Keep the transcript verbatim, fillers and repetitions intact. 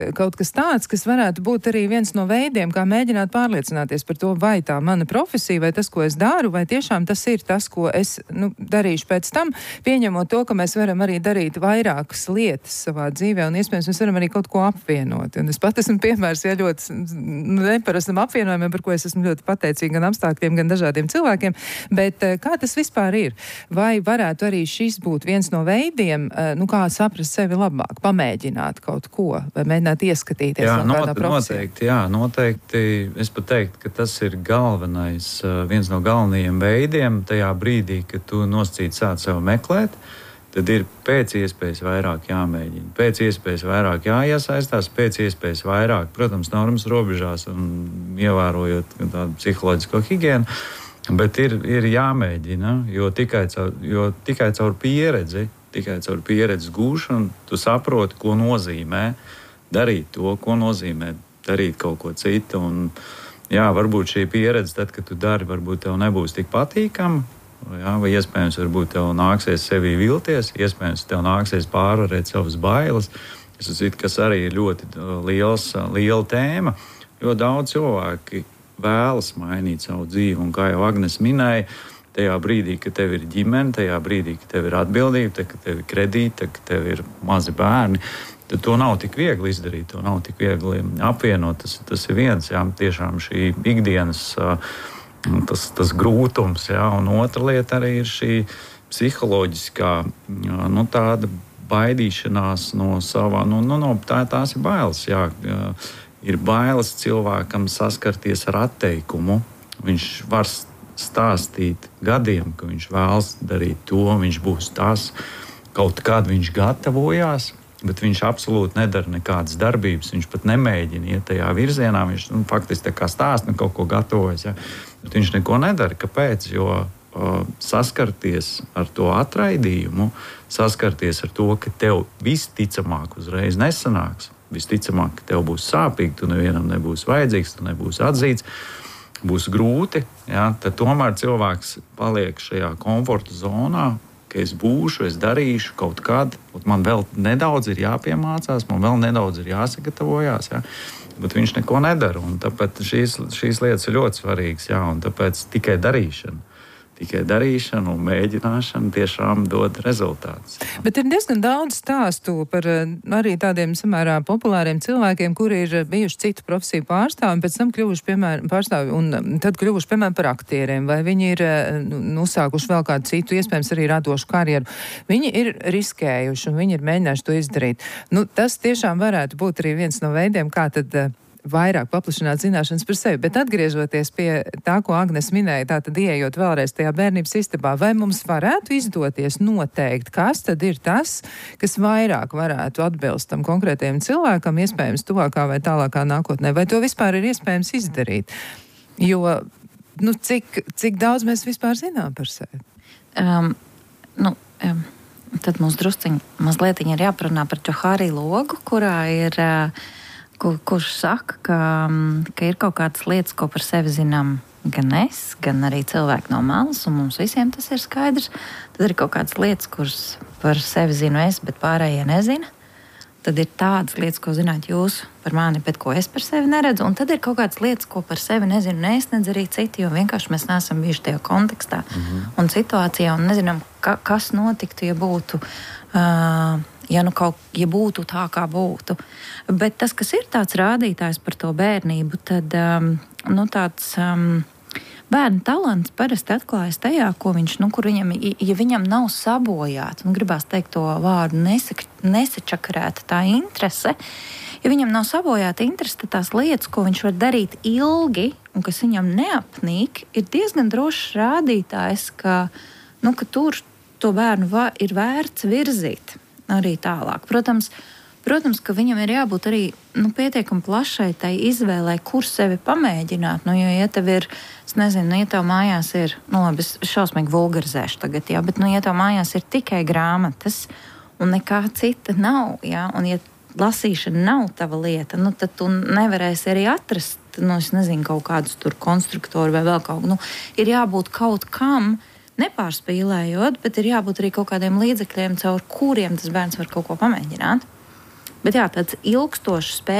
kaut kas tāds, kas varētu būt arī viens no veidiem, kā mēģināt pārliecināties par to, vai tā mana profesija, vai tas, ko es daru, vai tiešām tas ir tas, ko es nu, darīšu pēc tam, pieņemot to, ka mēs varam arī darīt vairākas lietas savā dzīvē, un iespējams mēs varam arī kaut ko apvienot. Un es pat esmu piemērs, ja ļoti neparastam apvienojumiem, par ko es esmu ļoti pateicīga gan apstākļiem, gan dažādiem cilvēkiem, bet kā tas vispār ir? Vai varētu arī šis būt viens no veidiem, nu kā saprast sevi labāk, pamēģināt kaut ko, vai mēģināt ieskatīties jā, no kādā profesijā? Noteikti, jā, noteikti. Es pat teiktu, ka tas ir galvenais, viens no galvenajiem veidiem tajā brīdī, kad tu nosacīt sāc sev meklēt, tad ir pēc iespējas vairāk jāmēģina, pēc iespējas vairāk jāiesaistās, pēc iespējas vairāk, protams, normas robežās un ievērojot tādu psiholoģisko higienu, bet ir, ir jāmēģina, jo tikai caur, jo tikai caur pieredzi, tikai caur pieredzes gūšanu tu saproti, ko nozīmē darīt to, ko nozīmē darīt kaut ko citu. Un, jā, varbūt šī pieredze, tad, kad tu dari, varbūt tev nebūs tik patīkama, jā, vai iespējams, varbūt tev nāksies sevi vilties, iespējams, tev nāksies pārvarēt savas bailes, kas arī ir ļoti liels, liela tēma, jo daudz cilvēki vēlas mainīt savu dzīvi, un kā jau Agnes minēja, tajā brīdī, kad tev ir ģimene, tajā brīdī, kad tev ir atbildība, tad, kad tev ir kredīti, kad tev ir mazi bērni, tad to nav tik viegli izdarīt, to nav tik viegli apvienot. Tas, tas ir viens, jā, tiešām šī ikdienas tas, tas grūtums, jā, un otra lieta arī ir šī psiholoģiskā, nu, tāda baidīšanās no savā, nu, nu, no, tā, tās ir bailes, jā, ir bailes cilvēkam saskarties ar atteikumu, viņš var stāstīt gadiem, ka viņš vēlas darīt to, viņš būs tas, kaut kād viņš gatavojās, bet viņš absolūti nedara nekādas darbības, viņš pat nemēģina iet tajā virzienā, viņš nu, faktiski tā kā stāst, nu, kaut ko gatavojas, ja? Bet viņš neko nedara. Kāpēc? Jo uh, saskarties ar to atraidījumu, saskarties ar to, ka tev visticamāk uzreiz nesanāks, visticamāk, ka tev būs sāpīgi, tu nevienam nebūs vajadzīgs, tu nebūs atzīts, būs grūti, ja? Tad tomēr cilvēks paliek šajā komforta zonā, ka es būšu, es darīšu kaut kad, man vēl nedaudz ir jāpiemācās, man vēl nedaudz ir jāsagatavojās, ja? Bet viņš neko nedara, un tāpēc šīs, šīs lietas ir ļoti svarīgas, ja? Un tāpēc tikai darīšana. Tikai darīšana un mēģināšana tiešām dod rezultātus. Bet ir diezgan daudz stāstu par arī tādiem samērā populāriem cilvēkiem, kuri ir bijuši citu profesiju pārstāvi un pēc tam kļuvuši, piemēram, pārstāvi un tad kļuvuši, piemēram, par aktieriem, vai viņi ir nu, uzsākuši vēl kādu citu, iespējams, arī radošu karjeru. Viņi ir riskējuši un viņi ir mēģinājuši to izdarīt. Nu, tas tiešām varētu būt arī viens no veidiem, kā tad vairāk paplašināt zināšanas par sevi, bet atgriežoties pie tā, ko Agnes minēja, tātad ieejot vēlreiz tajā bērnības istabā, vai mums varētu izdoties noteikt, kas tad ir tas, kas vairāk varētu atbilst tam konkrētajam cilvēkam, iespējams tuvākā vai tālākā nākotnē, vai to vispār ir iespējams izdarīt? Jo, nu, cik, cik daudz mēs vispār zinām par sevi? Um, nu, um, tad mums drusciņi mazliet ir jāparunā par Džohari logu, kurā ir uh, Kur, kurš saka, ka, ka ir kaut kādas lietas, ko par sevi zinām gan es, gan arī cilvēki no malas, un mums visiem tas ir skaidrs. Tad ir kaut kādas lietas, kuras par sevi zinu es, bet pārējie nezina. Tad ir tādas lietas, ko zināt jūs par mani, bet ko es par sevi neredzu. Un tad ir kaut kādas lietas, ko par sevi nezinu ne es, nedz arī citi, jo vienkārši mēs neesam bijuši tajā kontekstā mm-hmm. un situācijā, un nezinām, ka, kas notiktu, ja būtu... Uh, Ja, nu kaut, ja būtu tā, kā būtu. Bet tas, kas ir tāds rādītājs par to bērnību, tad um, nu, tāds um, bērna talants parasti atklājas tajā, ko viņš, nu, kur viņam, ja viņam nav sabojāta, nu, gribās teikt to vārdu nesak, nesačakarēta tā interese, ja viņam nav sabojāta interese, tad tās lietas, ko viņš var darīt ilgi un kas viņam neapnīk, ir diezgan drošs rādītājs, ka, nu, ka tur to bērnu va, ir vērts virzīt. Arī tālāk. Protams, protams, ka viņam ir jābūt arī nu, pietiekami plašai tai izvēlei, kur sevi pamēģināt. Nu, jo, ja tev ir, es nezinu, nu, ja tev mājās ir, nu labi, es šausmīgi vulgarizēšu tagad, jā, bet, nu, ja tev mājās ir tikai grāmatas un nekā cita nav, jā, un ja lasīšana nav tava lieta, nu, tad tu nevarēsi arī atrast, nu, es nezinu, kaut kādus tur konstruktoru vai vēl kaut, nu, ir jābūt kaut kam, nepārspīlējot, bet ir jābūt arī kaut kādiem līdzekļiem, caur kuriem tas bērns var kaut ko pamēģināt. Bet jā, tāds ilgstošs spēles